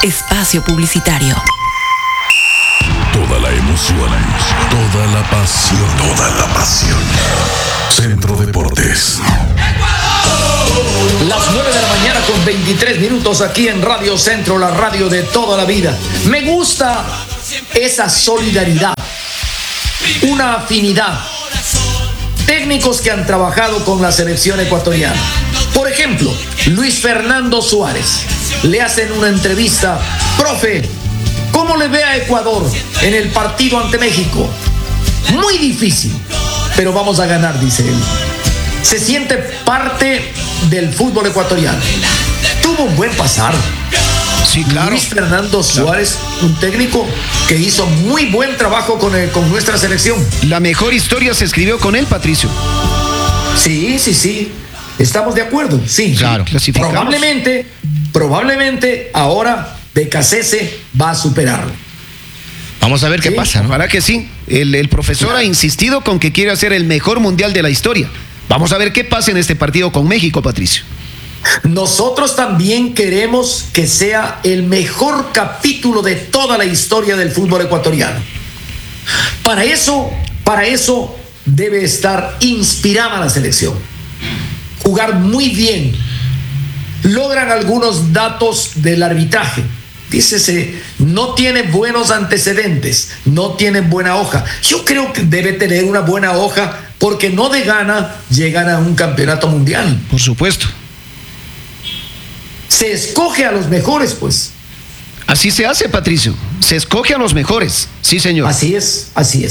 Espacio publicitario. Toda la emoción, toda la pasión. Centro Deportes. Las 9 de la mañana con 23 minutos aquí en Radio Centro, la radio de toda la vida. Me gusta esa solidaridad, una afinidad. Técnicos que han trabajado con la selección ecuatoriana. Por ejemplo, Luis Fernando Suárez. Le hacen una entrevista. Profe, ¿cómo le ve a Ecuador en el partido ante México? Muy difícil, pero vamos a ganar, dice él. Se siente parte del fútbol ecuatoriano. Tuvo un buen pasar. Sí, claro. Luis Fernando Suárez, un técnico que hizo muy buen trabajo con nuestra selección. La mejor historia se escribió con él, Patricio. Sí. Estamos de acuerdo, sí. Claro, clasificamos. Probablemente ahora Becasese va a superarlo. Vamos a ver qué pasa, ¿no? Para que sí. El profesor Claro. ha insistido con que quiere hacer el mejor mundial de la historia. Vamos a ver qué pasa en este partido con México, Patricio. Nosotros también queremos que sea el mejor capítulo de toda la historia del fútbol ecuatoriano. Para eso debe estar inspirada la selección. Jugar muy bien. Logran algunos datos del arbitraje. Dícese, no tiene buenos antecedentes, no tiene buena hoja. Yo creo que debe tener una buena hoja porque no de gana llegan a un campeonato mundial. Por supuesto. Se escoge a los mejores, pues. Así se hace, Patricio. Se escoge a los mejores. Sí, señor. Así es.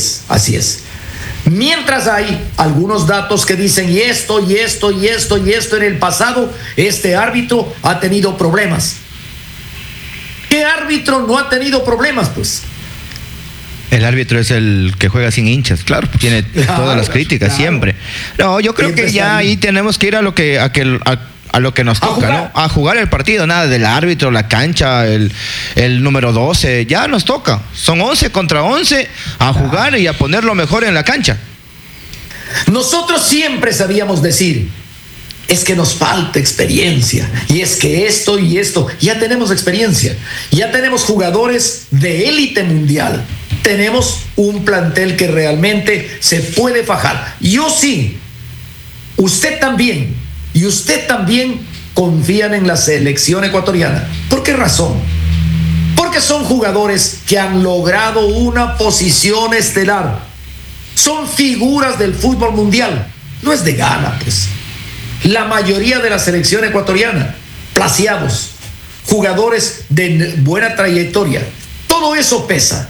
Mientras hay algunos datos que dicen y esto en el pasado, este árbitro ha tenido problemas. ¿Qué árbitro no ha tenido problemas, pues? El árbitro es el que juega sin hinchas, claro, tiene todas las críticas, claro. Siempre. No, yo creo Siempre que ya está ahí. ahí tenemos que ir a lo que nos toca, jugar. ¿no? A jugar el partido, nada del árbitro, la cancha, el número 12, ya nos toca. Son 11 contra 11 a jugar y a poner lo mejor en la cancha. Nosotros siempre sabíamos decir, es que nos falta experiencia, y es que esto y esto, ya tenemos experiencia, ya tenemos jugadores de élite mundial, tenemos un plantel que realmente se puede fajar. Yo sí, usted también, y usted también confían en la selección ecuatoriana. ¿Por qué razón? Porque son jugadores que han logrado una posición estelar. Son figuras del fútbol mundial. No es de gana, pues. La mayoría de la selección ecuatoriana, placeados, jugadores de buena trayectoria. Todo eso pesa.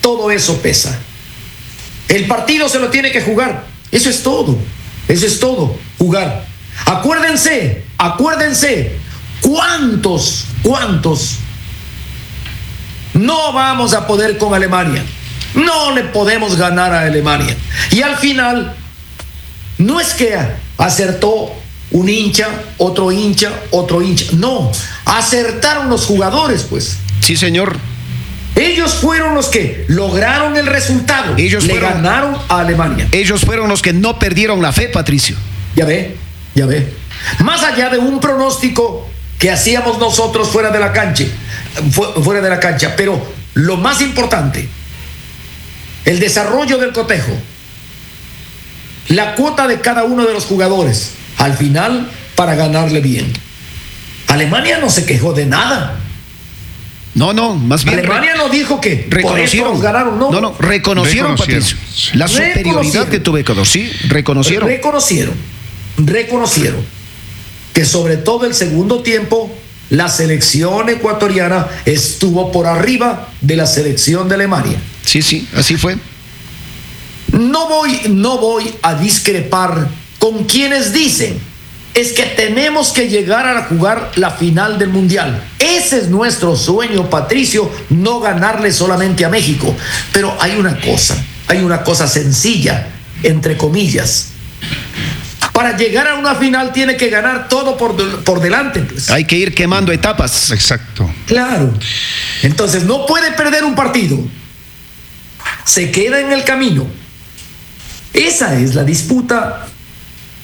El partido se lo tiene que jugar. Eso es todo, jugar. Acuérdense, ¿cuántos no vamos a poder con Alemania? No le podemos ganar a Alemania. Y al final, no es que acertó un hincha, otro hincha. No, acertaron los jugadores, pues. Sí, señor. Ellos fueron los que lograron el resultado. Le ganaron a Alemania. Ellos fueron los que no perdieron la fe, Patricio. Ya ve. Más allá de un pronóstico que hacíamos nosotros fuera de la cancha, pero lo más importante, el desarrollo del cotejo, la cuota de cada uno de los jugadores, al final, para ganarle bien. Alemania no se quejó de nada. No, más bien. Alemania no dijo que reconocieron. Por esto nos ganaron, no. No, reconocieron, Patricio. La superioridad que tuvo Ecuador, sí, reconocieron que sobre todo el segundo tiempo la selección ecuatoriana estuvo por arriba de la selección de Alemania. Sí, así fue. No voy a discrepar con quienes dicen es que tenemos que llegar a jugar la final del Mundial. Ese es nuestro sueño, Patricio, no ganarle solamente a México. Pero hay una cosa sencilla, entre comillas. Para llegar a una final tiene que ganar todo por delante, pues. Hay que ir quemando etapas. Exacto. Claro. Entonces no puede perder un partido. Se queda en el camino. Esa es la disputa.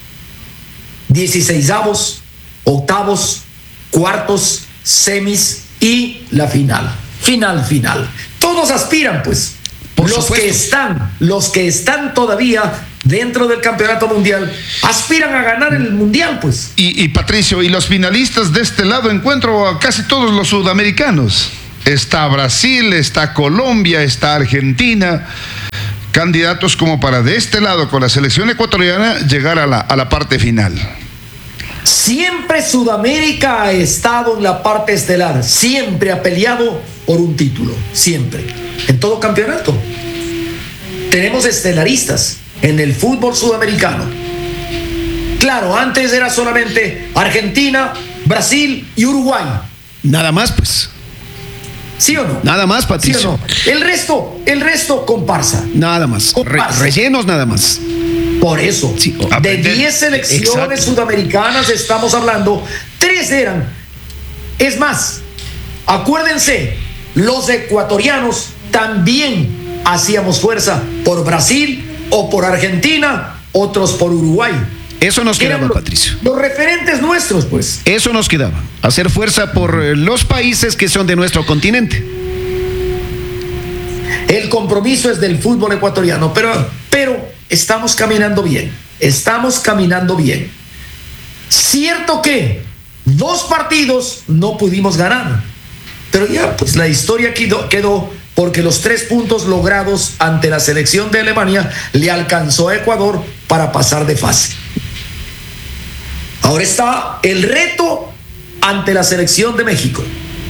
16avos, octavos, cuartos, semis y la final. Final. Todos aspiran, pues. Los que están todavía dentro del campeonato mundial aspiran a ganar el mundial, pues. Y Patricio, y los finalistas de este lado encuentro a casi todos los sudamericanos. Está Brasil, está Colombia, está Argentina. Candidatos como para de este lado con la selección ecuatoriana llegar a la parte final. Siempre Sudamérica ha estado en la parte estelar, siempre ha peleado por un título, siempre, en todo campeonato. Tenemos estelaristas en el fútbol sudamericano. Claro, antes era solamente Argentina, Brasil y Uruguay. Nada más, pues. ¿Sí o no? Nada más, Patricio. ¿Sí o no? El resto comparsa. Nada más. Rellenos nada más. Por eso, sí, de 10 selecciones sudamericanas estamos hablando, 3 eran. Es más, acuérdense, los ecuatorianos también hacíamos fuerza por Brasil o por Argentina, otros por Uruguay. Eso nos quedaba, Patricio. Los referentes nuestros, pues. Eso nos quedaba. Hacer fuerza por los países que son de nuestro continente. El compromiso es del fútbol ecuatoriano, pero estamos caminando bien. Cierto que 2 partidos no pudimos ganar, pero ya, pues la historia quedó porque los 3 puntos logrados ante la selección de Alemania le alcanzó a Ecuador para pasar de fase. Ahora está el reto ante la selección de México.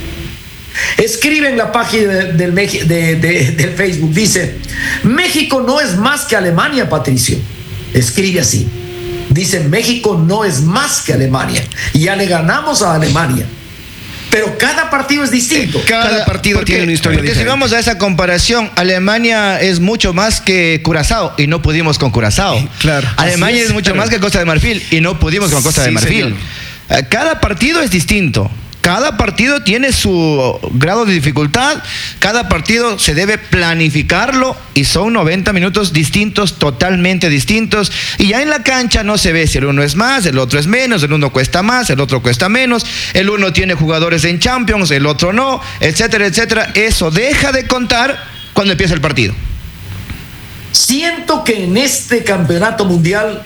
Escribe en la página del Facebook, dice: México no es más que Alemania, Patricio. Escribe así. Dice: México no es más que Alemania. Y ya le ganamos a Alemania. Pero cada partido es distinto. Cada partido tiene una historia diferente. Si vamos a esa comparación, Alemania es mucho más que Curazao y no pudimos con Curazao. Claro. Alemania es mucho más que Costa de Marfil y no pudimos con Costa de Marfil. Señor. Cada partido es distinto. Cada partido tiene su grado de dificultad, cada partido se debe planificarlo y son 90 minutos distintos, totalmente distintos, y ya en la cancha no se ve si el uno es más, el otro es menos, el uno cuesta más, el otro cuesta menos, el uno tiene jugadores en Champions, el otro no, etcétera, etcétera. Eso deja de contar cuando empieza el partido. Siento que en este campeonato mundial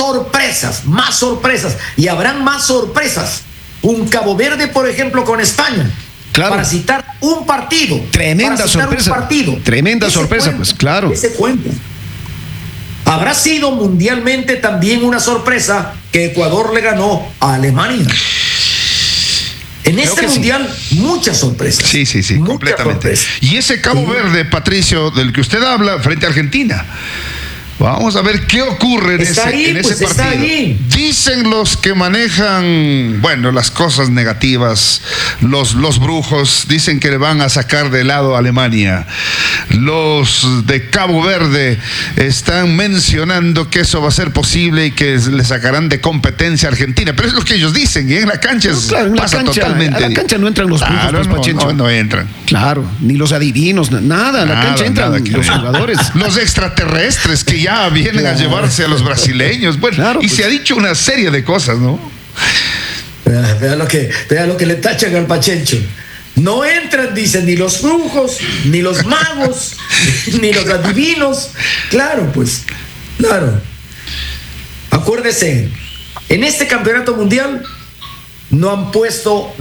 más sorpresas, y habrán más sorpresas. Un Cabo Verde, por ejemplo, con España. Claro. Para citar un partido. Tremenda sorpresa. Tremenda sorpresa, pues claro. Ese cuento. Habrá sido mundialmente también una sorpresa que Ecuador le ganó a Alemania. En este mundial, muchas sorpresas. Sí, completamente. Sorpresas. Y ese Cabo Verde, Patricio, del que usted habla, frente a Argentina. Vamos a ver qué ocurre en ese partido. Está ahí. Dicen los que manejan, las cosas negativas, los brujos, dicen que le van a sacar de lado a Alemania. Los de Cabo Verde están mencionando que eso va a ser posible y que le sacarán de competencia a Argentina. Pero es lo que ellos dicen, y en la cancha pasa totalmente. En la cancha no entran los brujos, no entran. Claro, ni los adivinos, nada. En la cancha entran los jugadores. Los extraterrestres que ya vienen a llevarse a los brasileños. Y se ha dicho una serie de cosas, ¿no? Vea lo que le tachan al Pachencho. No entran, dicen, ni los brujos, ni los magos, ni los adivinos. Claro. Acuérdese, en este campeonato mundial no han puesto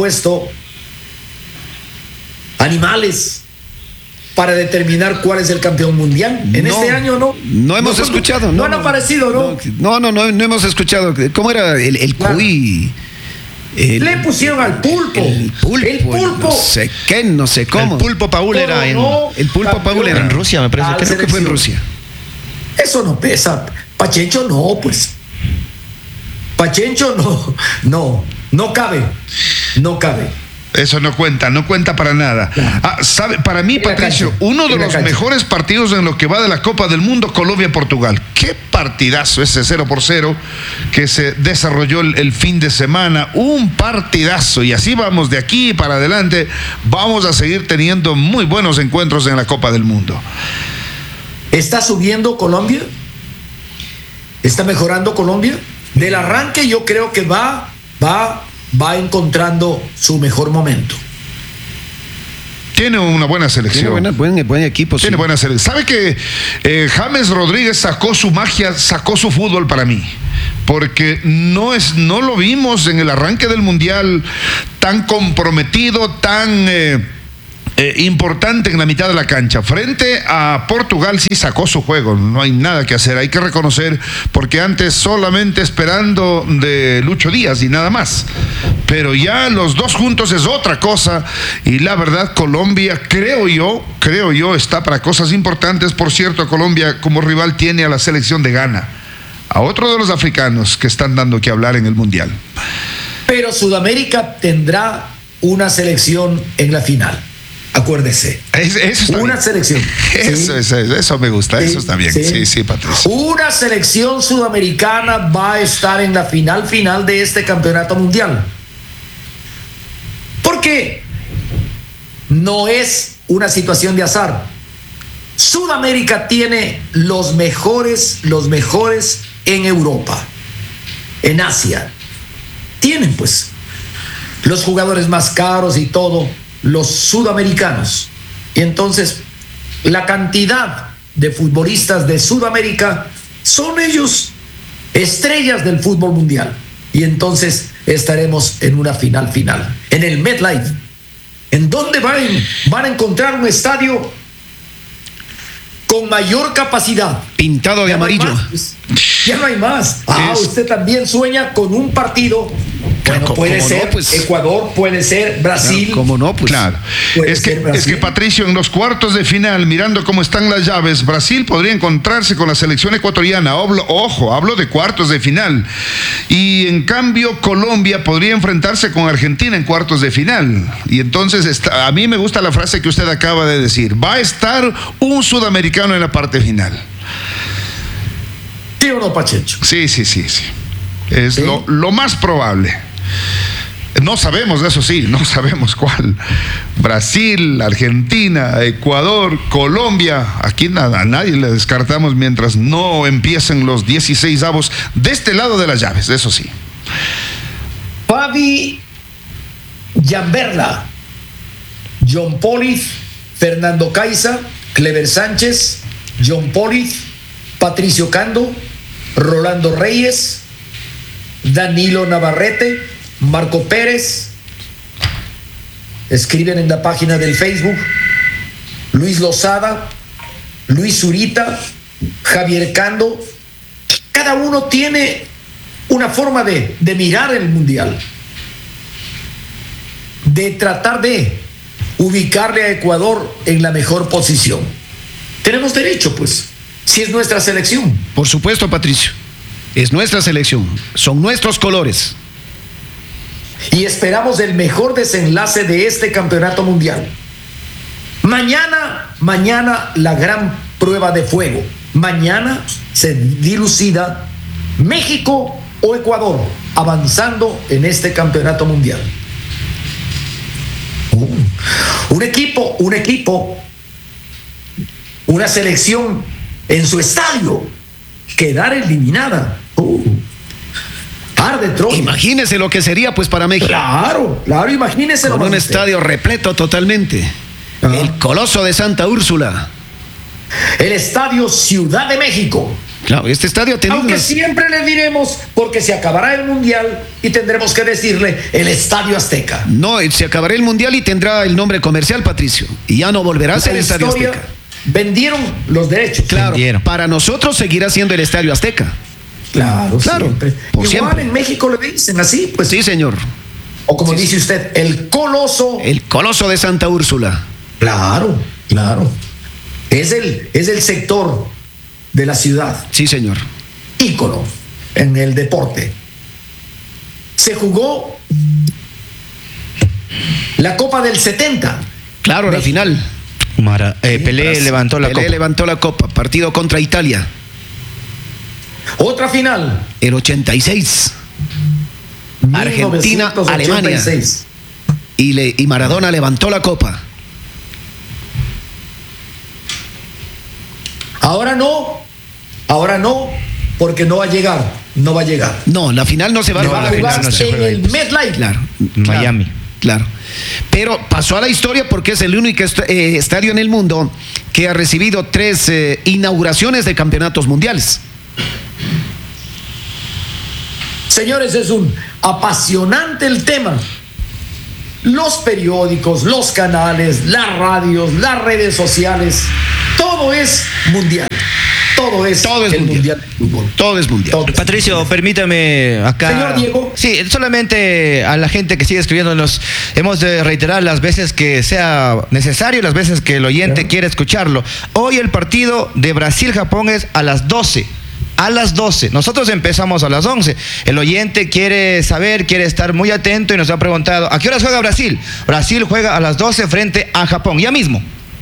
animales para determinar cuál es el campeón mundial. Este año no. No hemos escuchado. No han aparecido, ¿no? No hemos escuchado. ¿Cómo era el cuy? Le pusieron al pulpo. El pulpo. No sé cómo. El pulpo Paul era en Rusia, me parece. Creo que fue en Rusia. Eso no pesa. Pachencho no, pues. Pachencho no cabe. Eso no cuenta para nada. ¿Sabe? Para mí, Patricio, uno de los mejores partidos en lo que va de la Copa del Mundo, Colombia-Portugal. Qué partidazo ese 0-0 que se desarrolló el fin de semana. Un partidazo. Y así vamos de aquí para adelante. Vamos a seguir teniendo muy buenos encuentros en la Copa del Mundo. ¿Está subiendo Colombia? ¿Está mejorando Colombia? Del arranque yo creo que va encontrando su mejor momento. Tiene una buena selección. Tiene buen equipo. Tiene buena selección. ¿Sabe que James Rodríguez sacó su magia, sacó su fútbol para mí? Porque no lo vimos en el arranque del Mundial tan comprometido, tan importante en la mitad de la cancha. Frente a Portugal sí sacó su juego, no hay nada que hacer, hay que reconocer, porque antes solamente esperando de Lucho Díaz y nada más. Pero ya los dos juntos es otra cosa, y la verdad Colombia, creo yo, está para cosas importantes. Por cierto, Colombia como rival tiene a la selección de Ghana, a otro de los africanos que están dando que hablar en el Mundial. Pero Sudamérica tendrá una selección en la final. Acuérdese. Una bien. Selección. Eso me gusta, eso está bien. Sí, Patricio. Una selección sudamericana va a estar en la final de este campeonato mundial. Porque no es una situación de azar. Sudamérica tiene los mejores en Europa, en Asia. Tienen pues los jugadores más caros y todo, los sudamericanos. Y entonces la cantidad de futbolistas de Sudamérica son ellos estrellas del fútbol mundial. Y entonces estaremos en una final, en el MetLife, en donde van a encontrar un estadio con mayor capacidad, pintado de amarillo. Ya no hay más. Usted también sueña con un partido. Bueno, puede ser no, pues, Ecuador, puede ser Brasil. Claro, ¿cómo no? Pues, claro. Es que Patricio, en los cuartos de final, mirando cómo están las llaves, Brasil podría encontrarse con la selección ecuatoriana. Hablo de cuartos de final. Y en cambio, Colombia podría enfrentarse con Argentina en cuartos de final. Y entonces, a mí me gusta la frase que usted acaba de decir. Va a estar un sudamericano en la parte final. ¿Sí o no, Pacheco? Sí. Es ¿sí? Lo más probable. No sabemos, eso sí, no sabemos cuál. Brasil, Argentina, Ecuador, Colombia. Aquí a nadie le descartamos mientras no empiecen los 16avos de este lado de las llaves, eso sí. Fabi Yamberla, John Poliz, Fernando Caiza, Clever Sánchez, John Poliz, Patricio Cando, Rolando Reyes, Danilo Navarrete, Marco Pérez, escriben en la página del Facebook, Luis Lozada, Luis Zurita, Javier Cando. Cada uno tiene una forma de mirar el mundial, de tratar de ubicarle a Ecuador en la mejor posición. Tenemos derecho, pues, si es nuestra selección. Por supuesto, Patricio, es nuestra selección, son nuestros colores. Y esperamos el mejor desenlace de este campeonato mundial. Mañana la gran prueba de fuego. Mañana se dilucida México o Ecuador avanzando en este campeonato mundial. Un equipo, una selección en su estadio, quedar eliminada. Arde Troya. Imagínese lo que sería pues para México. Claro, imagínese. Con un estadio repleto totalmente. El Coloso de Santa Úrsula. El estadio Ciudad de México. Claro, este estadio tiene aunque siempre le diremos, porque se acabará el mundial y tendremos que decirle el Estadio Azteca. No, se acabará el mundial y tendrá el nombre comercial, Patricio, y ya no volverá a ser el Estadio Azteca. Vendieron los derechos. Claro, para nosotros seguirá siendo el Estadio Azteca. Claro, siempre. Igual siempre. En México le dicen así, pues. Sí, señor. O como dice usted, el Coloso. El Coloso de Santa Úrsula. Claro. Es el sector de la ciudad. Sí, señor. Ícono en el deporte. Se jugó la Copa del 70. Claro, la final. Pelé levantó la Pelé levantó la copa. Partido contra Italia. Otra final. El 86. Argentina, Alemania. Y Maradona levantó la copa. Ahora no, porque no va a llegar. No, la final no se va a jugar. En el MetLife. Claro. Miami. Claro. Pero pasó a la historia porque es el único estadio en el mundo que ha recibido 3 inauguraciones de campeonatos mundiales. Señores, es un apasionante el tema. Los periódicos, los canales, las radios, las redes sociales, todo es mundial. Todo es mundial. Todo es mundial. Patricio, permítame acá. Señor Diego. Sí, solamente a la gente que sigue escribiéndonos, hemos de reiterar las veces que sea necesario, las veces que el oyente quiera escucharlo. Hoy el partido de Brasil-Japón es a las 12. A las 12. Nosotros empezamos a las 11. El oyente quiere saber, quiere estar muy atento y nos ha preguntado, ¿a qué horas juega Brasil? Brasil juega a las 12 frente a Japón. Ya mismo.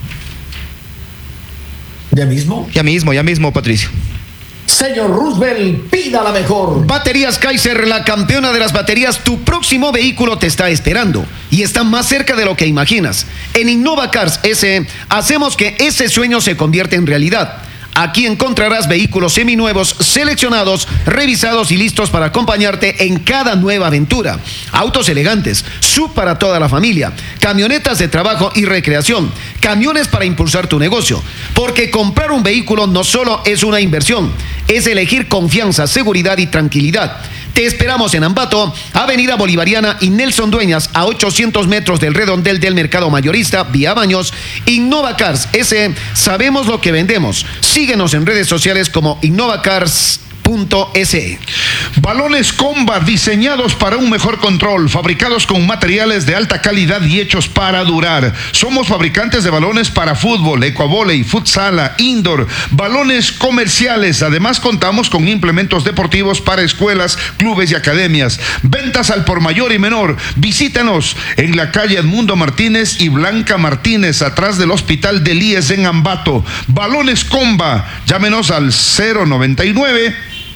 ¿Ya mismo? Ya mismo, Patricio. Señor Roosevelt, pida la mejor. Baterías Kaiser, la campeona de las baterías. Tu próximo vehículo te está esperando y está más cerca de lo que imaginas. En Innova Cars S hacemos que ese sueño se convierta en realidad. Aquí encontrarás vehículos seminuevos, seleccionados, revisados y listos para acompañarte en cada nueva aventura. Autos elegantes, SUV para toda la familia, camionetas de trabajo y recreación, camiones para impulsar tu negocio. Porque comprar un vehículo no solo es una inversión, es elegir confianza, seguridad y tranquilidad. Te esperamos en Ambato, Avenida Bolivariana y Nelson Dueñas, a 800 metros del redondel del mercado mayorista, vía Baños. Innova Cars S, sabemos lo que vendemos. Síguenos en redes sociales como InnovaCars.se. Balones Comba, diseñados para un mejor control, fabricados con materiales de alta calidad y hechos para durar. Somos fabricantes de balones para fútbol, ecuavóley, futsala, indoor, balones comerciales. Además contamos con implementos deportivos para escuelas, clubes y academias. Ventas al por mayor y menor. Visítanos en la calle Edmundo Martínez y Blanca Martínez, atrás del Hospital del IES en Ambato. Balones Comba, llámenos al 099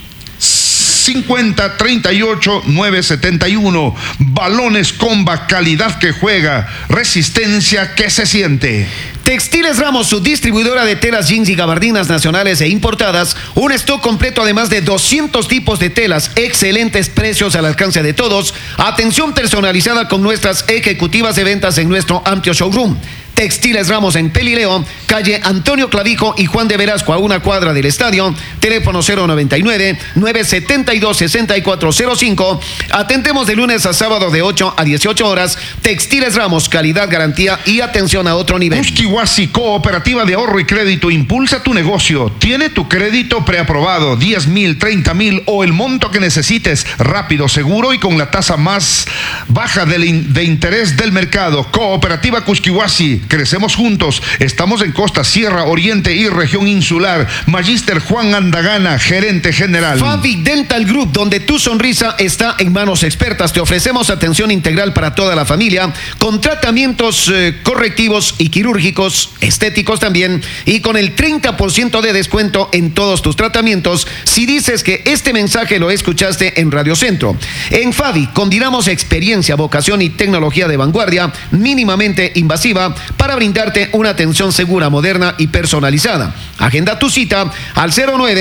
50 38 971. Balones Comba, calidad que juega, resistencia que se siente. Textiles Ramos, su distribuidora de telas, jeans y gabardinas nacionales e importadas. Un stock completo de más de 200 tipos de telas, excelentes precios al alcance de todos. Atención personalizada con nuestras ejecutivas de ventas en nuestro amplio showroom. Textiles Ramos en Pelileo, calle Antonio Clavijo y Juan de Velasco, a una cuadra del estadio. Teléfono 099-972-6405. Atendemos de lunes a sábado de 8 a 18 horas. Textiles Ramos, calidad, garantía y atención a otro nivel. Cusquihuasi, Cooperativa de Ahorro y Crédito, impulsa tu negocio. Tiene tu crédito preaprobado, 10,000, 30,000 o el monto que necesites, rápido, seguro y con la tasa más baja de interés del mercado. Cooperativa Cusquihuasi, crecemos juntos. Estamos en Costa, Sierra, Oriente y Región Insular. Magíster Juan Andagana, gerente general. Fabi Dental Group, donde tu sonrisa está en manos expertas. Te ofrecemos atención integral para toda la familia, con tratamientos correctivos y quirúrgicos, estéticos también, y con el 30% de descuento en todos tus tratamientos si dices que este mensaje lo escuchaste en Radio Centro. En Fabi combinamos experiencia, vocación y tecnología de vanguardia, mínimamente invasiva, para brindarte una atención segura, moderna y personalizada. Agenda tu cita al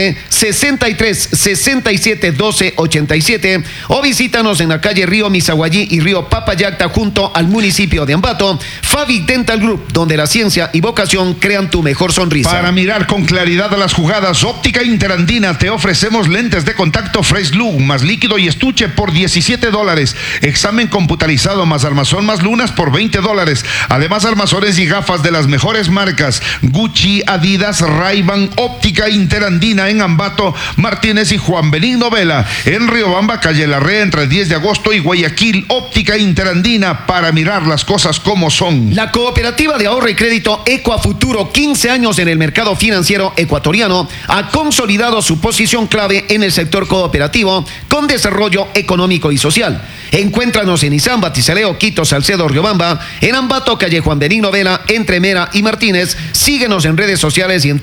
09-63-67-12-87 o visítanos en la calle Río Misaguallí y Río Papayacta, junto al municipio de Ambato. Fabi Dental Group, donde la ciencia y vocación crean tu mejor sonrisa. Para mirar con claridad a las jugadas, Óptica Interandina, te ofrecemos lentes de contacto Fresh Look más líquido y estuche por $17. Examen computarizado más armazón más lunas por $20. Además, armazones y gafas de las mejores marcas: Gucci, Adidas, Ray-Ban. Óptica Interandina en Ambato, Martínez y Juan Benigno Vela. En Riobamba, calle Larrea, entre 10 de agosto y Guayaquil. Óptica Interandina, para mirar las cosas como son. La Cooperativa de Ahorro y Crédito Ecuafuturo, 15 años en el mercado financiero ecuatoriano, ha consolidado su posición clave en el sector cooperativo con desarrollo económico y social. Encuéntranos en Izán, Batizaleo, Quito, Salcedo, Riobamba, en Ambato, calle Juan Benigno Vela, entre Mera y Martínez. Síguenos en redes sociales y en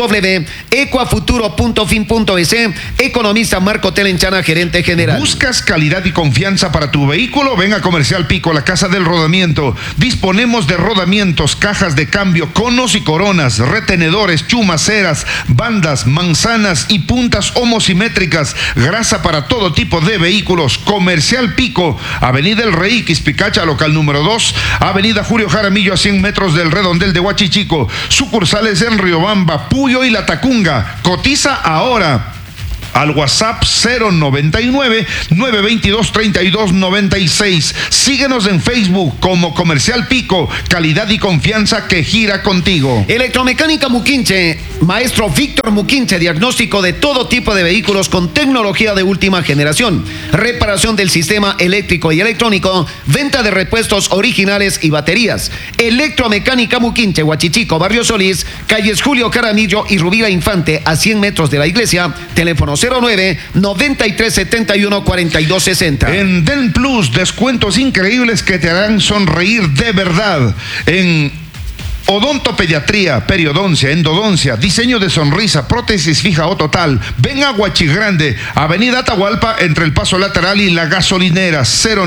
www.ecuafuturo.fin.es. Economista Marco Telenchana, gerente general. ¿Buscas calidad y confianza para tu vehículo? Ven a Comercial Pico, la casa del rodamiento. Disponemos de rodamientos, cajas de cambio, conos y coronas, retenedores, chumaceras, bandas, manzanas y puntas homosimétricas, grasa para todo tipo de vehículos. Comercial Pico, Huachichico, Avenida El Rey, Quispicacha, local número 2, Avenida Julio Jaramillo a 100 metros del redondel de Huachichico, sucursales en Riobamba, Puyo y La Tacunga. Cotiza ahora al WhatsApp 099-922-3296. Síguenos en Facebook como Comercial Pico, calidad y confianza que gira contigo. Electromecánica Muquinche, maestro Víctor Muquinche, diagnóstico de todo tipo de vehículos con tecnología de última generación, reparación del sistema eléctrico y electrónico, venta de repuestos originales y baterías. Electromecánica Muquinche, Huachichico, Barrio Solís, calles Julio Caramillo y Rubira Infante, a 100 metros de la iglesia. Teléfono 09-9371-4260. En Den Plus, descuentos increíbles que te harán sonreír de verdad. En odontopediatría, periodoncia, endodoncia, diseño de sonrisa, prótesis fija o total. Ven a Huachigrande, Avenida Atahualpa, entre el Paso Lateral y la Gasolinera.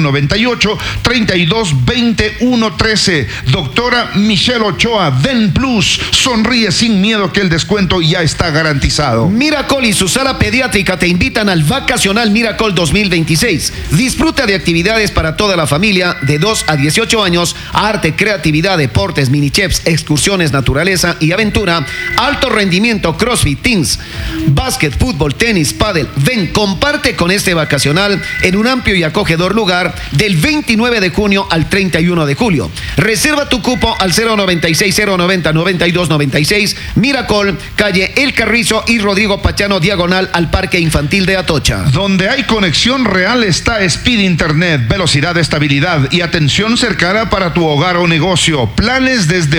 098-322113. Doctora Michelle Ochoa, Den Plus. Sonríe sin miedo que el descuento ya está garantizado. Miracol y su sala pediátrica te invitan al Vacacional Miracol 2026. Disfruta de actividades para toda la familia de 2 a 18 años, arte, creatividad, deportes, mini chefs, excursiones, naturaleza y aventura, alto rendimiento, crossfit, teens, básquet, fútbol, tenis, pádel. Ven, comparte con este vacacional en un amplio y acogedor lugar del 29 de junio al 31 de julio. Reserva tu cupo al 096-090-9296, Miracol, calle El Carrizo y Rodrigo Pachano, diagonal al Parque Infantil de Atocha. Donde hay conexión real está Speed Internet, velocidad, estabilidad y atención cercana para tu hogar o negocio. Planes desde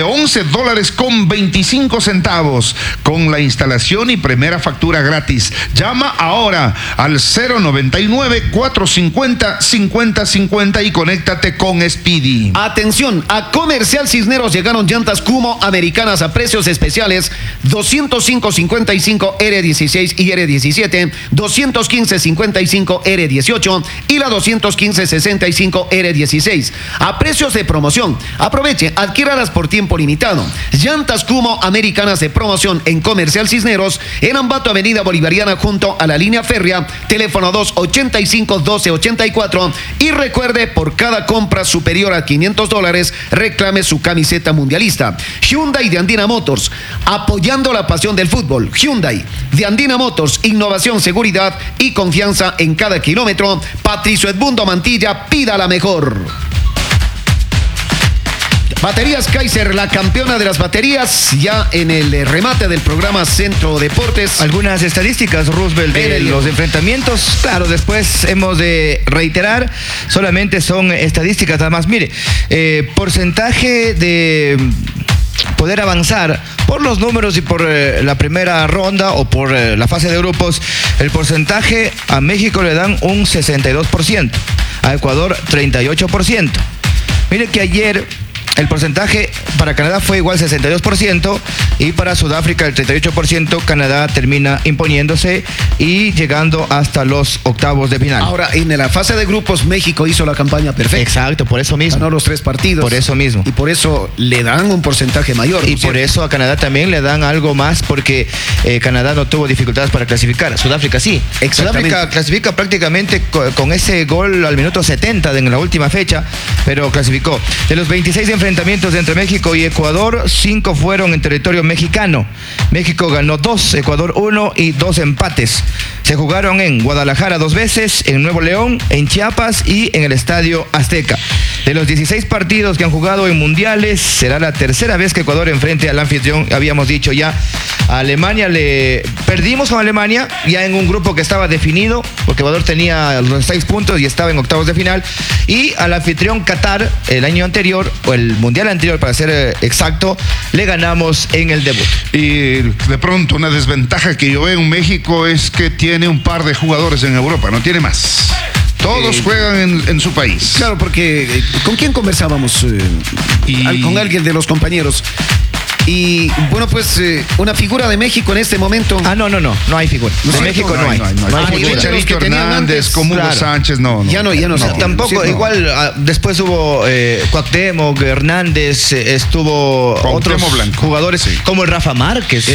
$11.25 con la instalación y primera factura gratis. Llama ahora al 099-450-5050 y conéctate con Speedy. Atención, a Comercial Cisneros llegaron llantas Kumo americanas a precios especiales: 205-55 R16 y R17, 215-55 R18 y la 215-65 R16 a precios de promoción. Aproveche, adquiéralas por tiempo limitado. Llantas Kumo americanas de promoción en Comercial Cisneros, en Ambato, Avenida Bolivariana, junto a la línea férrea. Teléfono 285-1284. Y recuerde, por cada compra superior a $500, reclame su camiseta mundialista. Hyundai de Andina Motors, apoyando la pasión del fútbol. Hyundai de Andina Motors, innovación, seguridad y confianza en cada kilómetro. Patricio Edmundo Mantilla, pida la mejor. Baterías Kaiser, la campeona de las baterías, ya en el remate del programa Centro Deportes. Algunas estadísticas, Roosevelt, de los enfrentamientos. Claro, después hemos de reiterar, solamente son estadísticas nada más. Mire, porcentaje de poder avanzar por los números y por la primera ronda o por la fase de grupos. El porcentaje a México le dan un 62%, a Ecuador 38%. Mire que ayer el porcentaje para Canadá fue igual 62% y para Sudáfrica el 38%. Canadá termina imponiéndose y llegando hasta los octavos de final. Ahora, en la fase de grupos, México hizo la campaña perfecta. Exacto, por eso mismo. Ganó los 3 partidos. Por eso mismo. Y por eso le dan un porcentaje mayor. Y por eso a Canadá también le dan algo más, porque Canadá no tuvo dificultades para clasificar. Sudáfrica sí. Sudáfrica clasifica prácticamente con ese gol al minuto 70 en la última fecha, pero clasificó. De los 26 enfrentamientos entre México y Ecuador, 5 fueron en territorio mexicano. México ganó 2, Ecuador 1 y 2 empates. Se jugaron en Guadalajara 2 veces, en Nuevo León, en Chiapas y en el Estadio Azteca. De los 16 partidos que han jugado en mundiales, será la tercera vez que Ecuador enfrente al anfitrión. Habíamos dicho ya, a Alemania perdimos con Alemania, ya en un grupo que estaba definido, porque Ecuador tenía los 6 puntos y estaba en octavos de final. Y al anfitrión Qatar, el año anterior, o el mundial anterior para ser exacto, le ganamos en el debut. Y de pronto una desventaja que yo veo en México es que tiene un par de jugadores en Europa, no tiene más. Todos juegan en su país. Claro, porque ¿con quién conversábamos? Con alguien de los compañeros. Y bueno, pues una figura de México en este momento. No hay figura. De México no hay. Como Chicharito Hernández, como Hugo Sánchez, no. Ya no. Tampoco, Sí, igual después hubo Cuauhtémoc, Hernández, estuvo otros jugadores como el Rafa Márquez.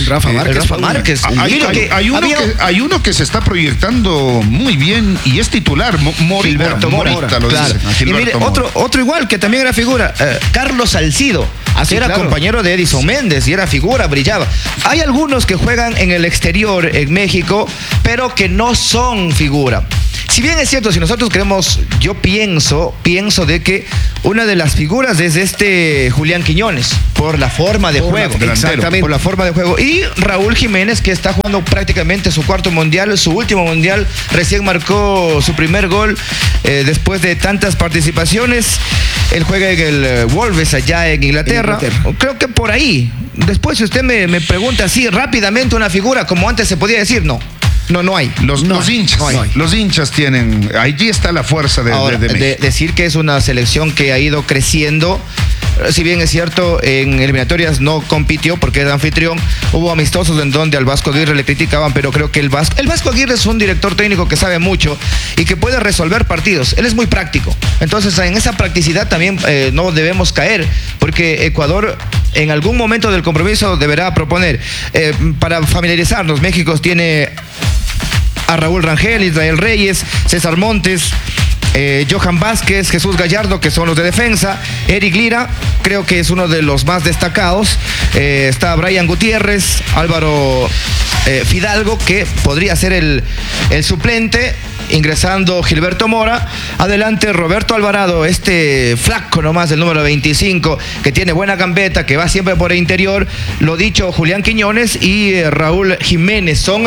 Hay uno que se está proyectando muy bien y es titular, Gilberto Mora. Claro. Y mire, otro igual que también era figura, Carlos Salcido. Era compañero de Edison Méndez y era figura, brillaba. Hay algunos que juegan en el exterior, en México, pero que no son figura. Si bien es cierto, si nosotros queremos, yo pienso de que una de las figuras es Julián Quiñones, por la forma de juego. Exactamente. Por la forma de juego. Y Raúl Jiménez, que está jugando prácticamente su cuarto mundial, su último mundial, recién marcó su primer gol después de tantas participaciones. Él juega en el Wolves allá en Inglaterra. Creo que por ahí. Después, si usted me pregunta así rápidamente una figura, como antes se podía decir, no hay. Los hinchas tienen, allí está la fuerza de México. Decir que es una selección que ha ido creciendo. Si bien es cierto, en eliminatorias no compitió porque era anfitrión, hubo amistosos en donde al Vasco Aguirre le criticaban, pero creo que el Vasco Aguirre es un director técnico que sabe mucho y que puede resolver partidos. Él es muy práctico. Entonces, en esa practicidad también no debemos caer, porque Ecuador en algún momento del compromiso deberá proponer. Para familiarizarnos, México tiene a Raúl Rangel, Israel Reyes, César Montes, Johan Vázquez, Jesús Gallardo, que son los de defensa. Eric Lira, creo que es uno de los más destacados. Está Brian Gutiérrez, Álvaro Fidalgo, que podría ser el suplente. Ingresando Gilberto Mora. Adelante Roberto Alvarado, flaco nomás, del número 25, que tiene buena gambeta, que va siempre por el interior. Lo dicho, Julián Quiñones y Raúl Jiménez son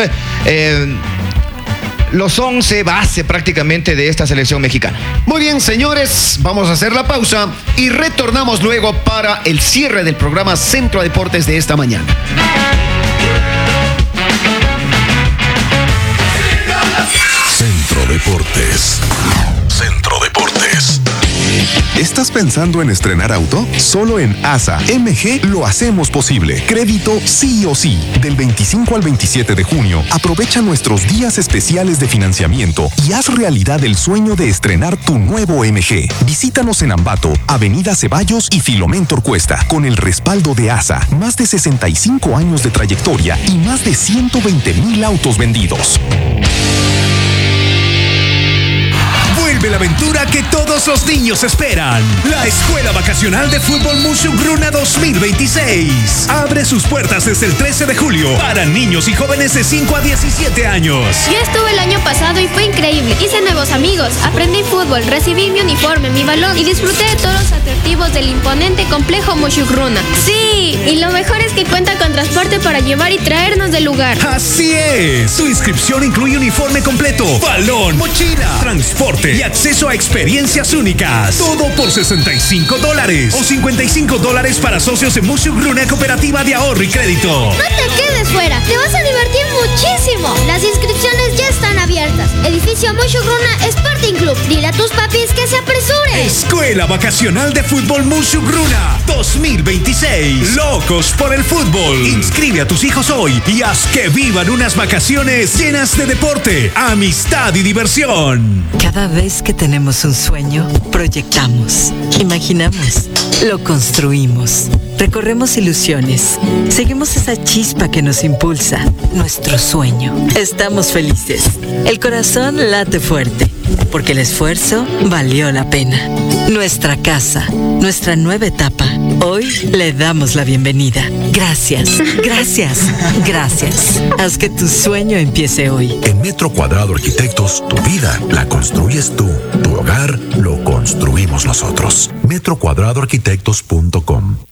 los 11 base prácticamente de esta selección mexicana. Muy bien, señores, vamos a hacer la pausa y retornamos luego para el cierre del programa Centro Deportes de esta mañana. Centro Deportes. ¿Estás pensando en estrenar auto? Solo en ASA MG lo hacemos posible. Crédito sí o sí. Del 25 al 27 de junio, aprovecha nuestros días especiales de financiamiento y haz realidad el sueño de estrenar tu nuevo MG. Visítanos en Ambato, Avenida Ceballos y Filomeno Orcuesta, con el respaldo de ASA. Más de 65 años de trayectoria y más de 120,000 autos vendidos. Vuelve la aventura que todos los niños esperan. La Escuela Vacacional de Fútbol Musugruna 2026. Abre sus puertas desde el 13 de julio para niños y jóvenes de 5 a 17 años. Yo estuve el año pasado y fue increíble. Hice nuevos amigos, aprendí fútbol, recibí mi uniforme, mi balón y disfruté de todos los atractivos del imponente complejo Musugruna. Sí, y lo mejor es que cuenta con transporte para llevar y traernos del lugar. Así es. Su inscripción incluye uniforme completo, balón, mochila, transporte y acceso a experiencias únicas. Todo por $65 o $55 para socios de Musugruna Cooperativa de Ahorro y Crédito. No te quedes fuera, te vas a divertir muchísimo. Las inscripciones ya están abiertas. Edificio Musugruna Sporting Club. Dile a tus papis que se apresuren. Escuela Vacacional de Fútbol Musugruna 2026. Locos por el fútbol. Inscribe a tus hijos hoy y haz que vivan unas vacaciones llenas de deporte, amistad y diversión. Cada vez que tenemos un sueño, proyectamos, imaginamos, lo construimos, recorremos ilusiones, seguimos esa chispa que nos impulsa, nuestro sueño. Estamos felices, el corazón late fuerte, porque el esfuerzo valió la pena. Nuestra casa, nuestra nueva etapa, hoy le damos la bienvenida. Gracias, gracias, gracias. Haz que tu sueño empiece hoy. En Metro Cuadrado Arquitectos, tu vida la construyes tú. Tu hogar lo construimos nosotros. metrocuadradoarquitectos.com